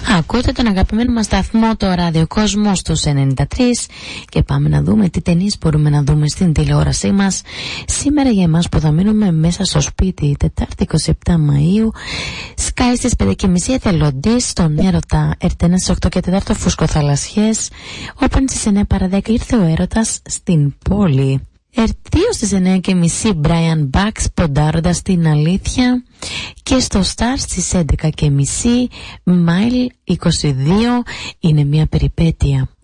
Ακούτε τον αγαπημένο μας σταθμό, το ραδιοκόσμο στους 93, και πάμε να δούμε τι ταινίες μπορούμε να δούμε στην τηλεόρασή μας σήμερα για εμάς που θα μείνουμε μέσα στο σπίτι. Τετάρτη 27 Μαΐου, Sky στις 5.30, εθελοντής στον έρωτα, Ερτένα στις 8 και 4 φουσκοθαλασσιές, Open στις 9 παρα 10, ήρθε ο έρωτας στην πόλη. Ερτίο στις 9.30 Brian Bucks ποντάροντας την αλήθεια, και στο Star στις 11.30 Mile 22 είναι μια περιπέτεια.